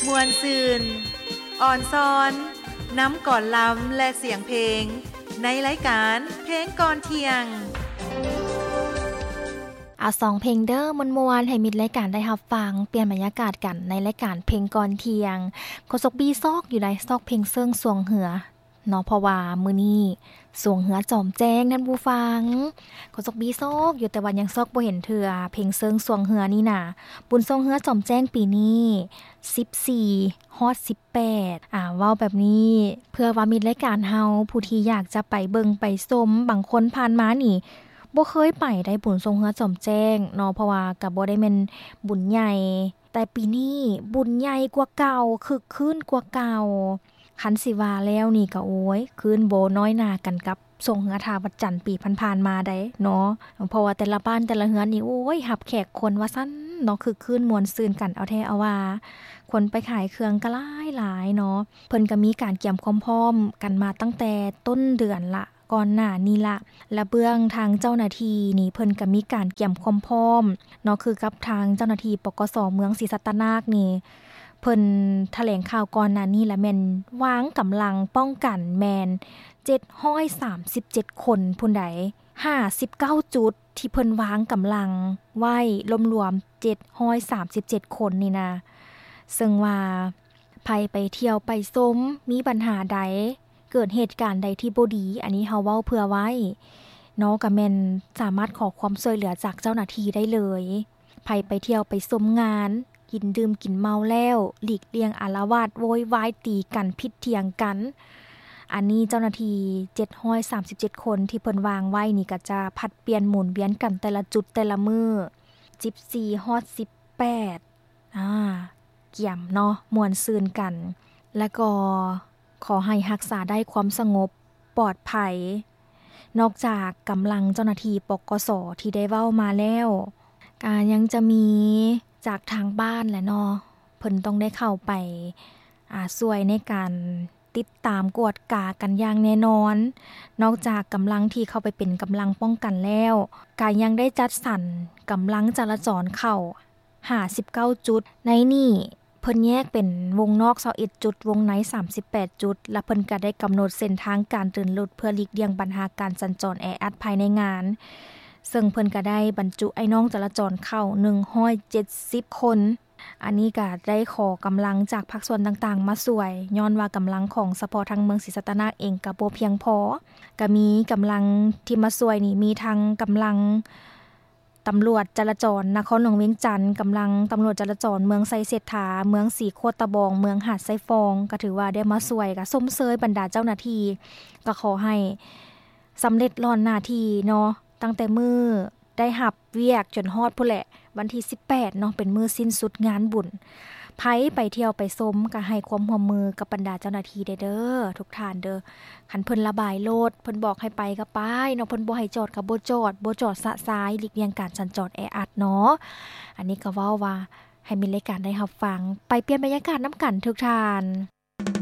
มวลซืนอ่อนซ้อนน้ำก่อนลำและเสียงเพลงในรายการเพลงก่อนเที่ยงสองเพลงเด้อมวนๆให้มิดรายการได้รับฟังเปลี่ยนบรรยากาศกันในรายการเพลงก่อนเที่ยงโคซกบีซอกอยู่ในซอกเพลงเซิงสวงเหือเนาะเพราะว่ามื้อนี้สวงเหือจอมแจ้งท่านผู้ฟังโคซกบีซอกอยู่แต่วันยังซอกบ่เห็นเทื่อเพลงเซิงสวงเหือนี่น่ะบุญสวงเหือจอมแจ้งปีนี้14ฮอด18เว้าแบบนี้เพื่อว่ามิดรายการเฮาผู้ที่อยากจะไปเบิ่งไปชมบางคนผ่านมานี่บ่เคยไปได้บุญทรงเฮือจอมแจ้งเนาะเพราะว่าก็บ่ได้แม่นบุญใหญ่แต่ปีนี้บุญใหญ่กว่าเก่าคึกคืนกว่าเก่าคันสิว่าแล้วนี่ก็โอ้ยคืนบ่น้อยหน้ากันกับทรงเฮือท่าวัดจันทร์ปีผ่านๆมาได้เนาะเพราะว่าแต่ละบ้านแต่ละเฮือนนี่โอ้ยรับแขกคนว่าซั่นเนาะคึกคืนม่วนซื่นกันเอาแท้เอาว่าคนไปขายเครื่องก็หลายๆเนาะเพิ่นก็มีการเตรียมความพร้อมกันมาตั้งแต่ต้นเดือนละก่อนหน้านี้ละและเบื้องทางเจ้าหน้าที่นี่เพิ่นก็มีการเตรียมความพร้อมเนาะคือกับทางเจ้าหน้าที่ปกส.เมืองศรีสัตนาคนี่เพิ่นแถลงข่าวก่อนหน้านี้ละแม่นวางกำลังป้องกันแม่น737คนผู้ใด59จุดที่เพิ่นวางกำลังไว้รวมๆ737คนนี่นะซึ่งว่าไปเที่ยวไปชมมีปัญหาใดเกิดเหตุการณ์ใดที่บ่ดีอันนี้เฮาเว้าเผื่อไว้เนาะก็แม่นสามารถขอความช่วยเหลือจากเจ้าหน้าที่ได้เลยไปเที่ยวไปชมงานกินดื่มกินเมาแล้วหลีกเลี่ยงอาละวาดโวยวายตีกันผิดเถียงกันอันนี้เจ้าหน้าที่737คนที่เพิ่นวางไว้นี่ก็จะผัดเปลี่ยนหมุนเวียนกันแต่ละจุดแต่ละมื้อ14ฮอด18เกี่ยมเนาะม่วนซื่นกันแล้วก็ขอให้รักษาได้ความสงบปลอดภัยนอกจากกำลังเจ้าหน้าที่ปกส.ที่ได้เว้ามาแล้วก็ยังจะมีจากทางบ้านแหละเนาะเพิ่นต้องได้เข้าไปช่วยในการติดตามกวดกากันอย่างแน่นอนนอกจากกำลังที่เข้าไปเป็นกำลังป้องกันแล้วก็ยังได้จัดสรรกำลังจราจรเข้า59จุดในนี่เพิ่นแยกเป็นวงนอก21จุดวงใน38จุดและเพิ่นก็ได้กำหนดเส้นทางการเดินรถเพื่อหลีกเลี่ยงปัญหาการสัญจรแออัดภายในงานซึ่งเพิ่นก็ได้บรรจุไอ้น้องจราจรเข้า170คนอันนี้ก็ได้ขอกำลังจากภาคส่วนต่างๆมาช่วยย้อนว่ากำลังของเฉพาะทางเมืองศรีสัตนาคเองก็บ่เพียงพอก็มีกำลังที่มาช่วยนี่มีทั้งกำลังตำรวจจราจรนครหลวงเวียงจันทน์กำลังตำรวจจราจรเมืองไซเศรษฐาเมืองสีโคตะบองเมืองหาดไซฟองก็ถือว่าได้มาช่วยก็ส้มเซยบรรดาเจ้าหน้าที่ก็ขอให้สำเร็จล่อนหน้าที่เนาะตั้งแต่มื้อได้รับเวียกจนฮอดพุ่นแหละวันที่18เนาะเป็นมื้อสิ้นสุดงานบุญไผไปเที่ยวไปชมก็ให้ความร่วมมือกับบรรดาเจ้าหน้าที่เด้อทุกท่านเด้อคันเพิ่นระบายโลดเพิ่นบอกให้ไปก็ไปเนาะเพิ่นบ่ให้จอดก็บ่จอดสะสายหลีกเลี่ยงการสัญจรแออัดเนาะอันนี้ก็เว้าว่าให้มีรายการได้รับฟังไปเปลี่ยนบรรยากาศนำกันทุกท่าน